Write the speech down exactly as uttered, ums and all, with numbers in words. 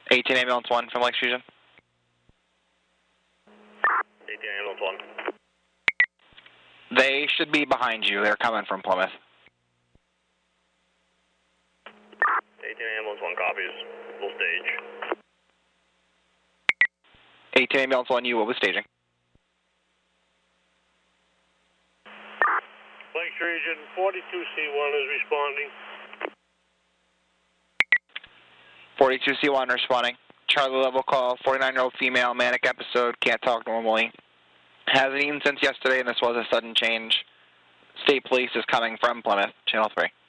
eighteen ambulance one from Lake Fusion. eighteen ambulance one. They should be behind you. They're coming from Plymouth. eighteen ambulance one copies. Full stage. eighteen ambulance one, you will be staging. Lakes Region, forty-two C one is responding. forty-two C one responding. Charlie level call, forty-nine-year-old female, manic episode, can't talk normally. Hasn't eaten since yesterday, and this was a sudden change. State police is coming from Plymouth, channel three.